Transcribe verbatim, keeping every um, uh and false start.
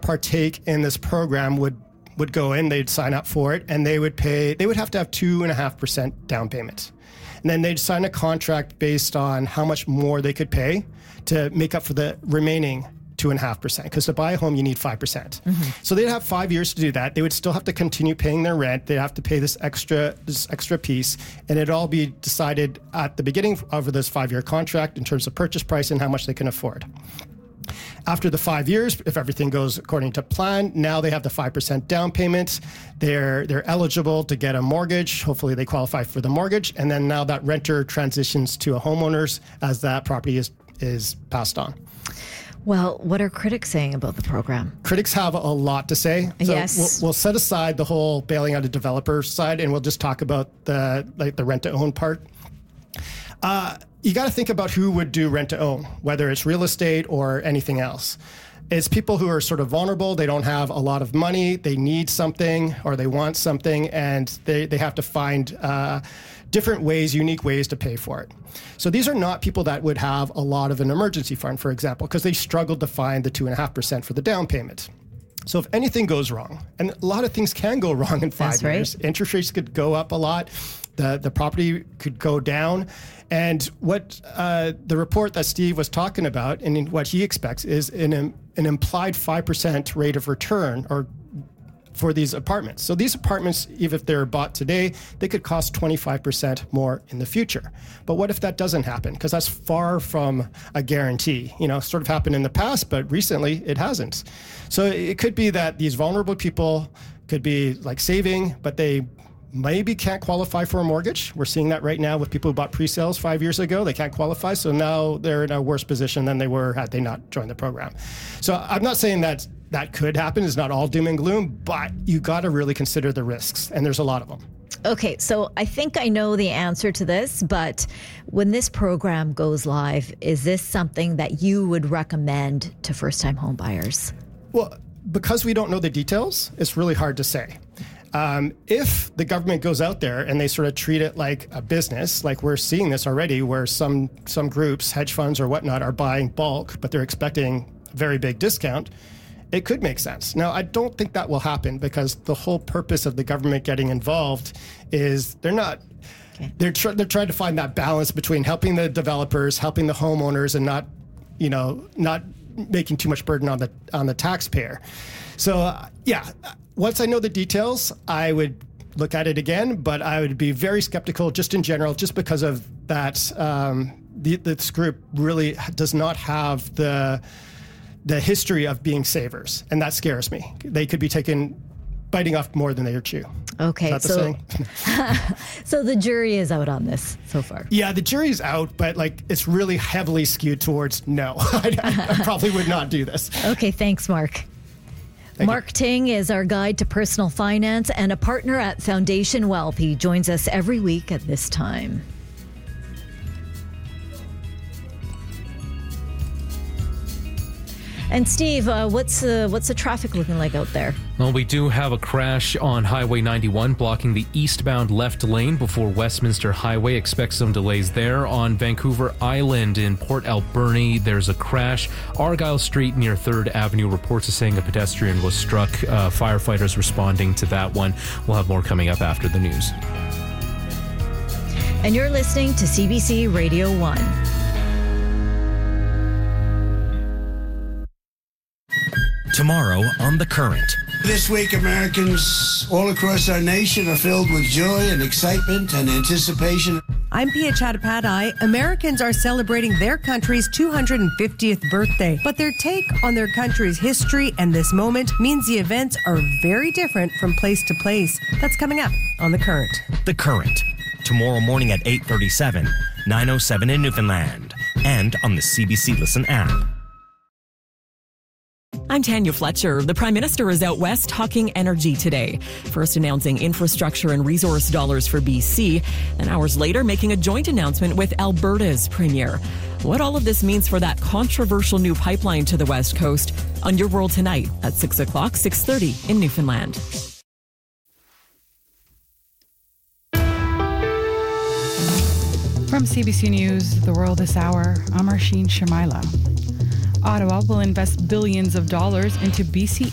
partake in this program would would go in, they'd sign up for it, and they would pay, they would have to have two and a half percent down payment. And then they'd sign a contract based on how much more they could pay to make up for the remaining two and a half percent. Because to buy a home, you need five percent. Mm-hmm. So they'd have five years to do that. They would still have to continue paying their rent. They'd have to pay this extra, this extra piece, and it'd all be decided at the beginning of this five-year contract in terms of purchase price and how much they can afford. After the five years, if everything goes according to plan, now they have the five percent down payment. They're they're eligible to get a mortgage. Hopefully they qualify for the mortgage. And then now that renter transitions to a homeowner's as that property is, is passed on. Well, what are critics saying about the program? Critics have a lot to say. So yes. We'll, we'll set aside the whole bailing out a developer side, and we'll just talk about the like the rent-to-own part. Uh, you got to think about who would do rent-to-own, whether it's real estate or anything else. It's people who are sort of vulnerable. They don't have a lot of money. They need something or they want something, and they, they have to find uh, different ways, unique ways to pay for it. So these are not people that would have a lot of an emergency fund, for example, because they struggled to find the two point five percent for the down payment. So if anything goes wrong, and a lot of things can go wrong in five That's years, right. Interest rates could go up a lot, the, the property could go down. And what uh, the report that Steve was talking about and what he expects is an, an implied five percent rate of return or for these apartments. So these apartments, even if they're bought today, they could cost twenty-five percent more in the future. But what if that doesn't happen? Because that's far from a guarantee. You know, sort of happened in the past, but recently it hasn't. So it could be that these vulnerable people could be like saving, but they maybe can't qualify for a mortgage. We're seeing that right now with people who bought pre-sales five years ago. They can't qualify, so now they're in a worse position than they were had they not joined the program. So I'm not saying that that could happen. It's not all doom and gloom, but you got to really consider the risks, and there's a lot of them. Okay, so I think I know the answer to this, but when this program goes live, is this something that you would recommend to first-time home buyers? Well, because we don't know the details, it's really hard to say. Um, if the government goes out there and they sort of treat it like a business, like we're seeing this already, where some some groups, hedge funds or whatnot, are buying bulk, but they're expecting a very big discount, it could make sense. Now, I don't think that will happen because the whole purpose of the government getting involved is they're not, okay. they're, tr- they're trying to find that balance between helping the developers, helping the homeowners, and not, you know, not making too much burden on the on the taxpayer. So, uh, yeah. Once I know the details, I would look at it again, but I would be very skeptical just in general, just because of that. Um, the, this group really does not have the the history of being savers, and that scares me. They could be taken biting off more than they chew. Okay, Is that the so saying? so the jury is out on this so far. Yeah, the jury's out, but like it's really heavily skewed towards no. I, I probably would not do this. Okay, thanks, Mark. Thank Mark you. Ting is our guide to personal finance and a partner at Foundation Wealth. He joins us every week at this time. And Steve, uh, what's uh, what's the traffic looking like out there? Well, we do have a crash on Highway ninety-one blocking the eastbound left lane before Westminster Highway. Expect some delays there. On Vancouver Island in Port Alberni, there's a crash. Argyle Street near third Avenue, reports are saying a pedestrian was struck. Uh, firefighters responding to that one. We'll have more coming up after the news. And you're listening to C B C Radio one. Tomorrow on The Current. This week, Americans all across our nation are filled with joy and excitement and anticipation. I'm Pia Chattopadhyay. Americans are celebrating their country's two hundred fiftieth birthday, but their take on their country's history and this moment means the events are very different from place to place. That's coming up on The Current. The Current. Tomorrow morning at eight thirty-seven, nine oh seven in Newfoundland, and on the C B C Listen app. I'm Tanya Fletcher. The Prime Minister is out west talking energy today. First announcing infrastructure and resource dollars for B C, and hours later making a joint announcement with Alberta's Premier. What all of this means for that controversial new pipeline to the West Coast on Your World Tonight at six o'clock, six thirty in Newfoundland. From C B C News, The World This Hour, I'm Arsheen Shamila. Ottawa will invest billions of dollars into B C